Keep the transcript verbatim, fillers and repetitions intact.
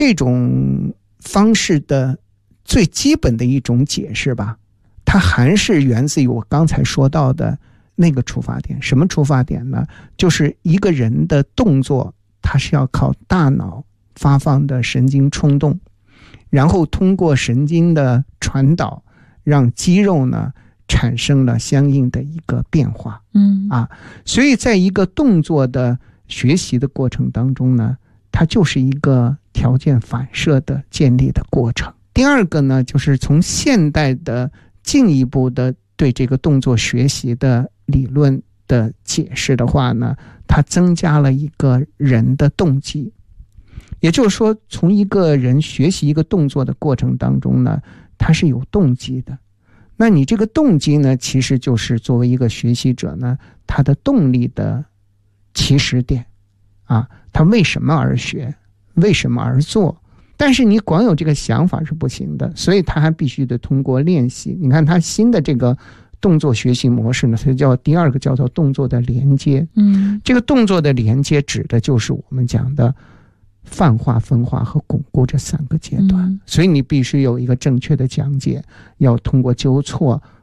这种方式的最基本的一种解释吧，它还是源自于我刚才说到的那个出发点。什么出发点呢？就是一个人的动作，它是要靠大脑发放的神经冲动，然后通过神经的传导，让肌肉呢产生了相应的一个变化。 嗯啊，所以在一个动作的学习的过程当中呢，它就是一个条件反射的建立的过程。第二个呢，就是从现代的进一步的对这个动作学习的理论的解释的话呢，它增加了一个人的动机。也就是说，从一个人学习一个动作的过程当中呢，他是有动机的。那你这个动机呢，其实就是作为一个学习者呢，他的动力的起始点啊，他为什么而学，为什么而做。但是你光有这个想法是不行的，所以他还必须得通过练习。你看他新的这个动作学习模式呢，所以叫第二个叫做动作的连接。 嗯， 这个动作的连接指的就是我们讲的泛化、分化和巩固这三个阶段。 嗯， 所以你必须有一个正确的讲解，要通过纠错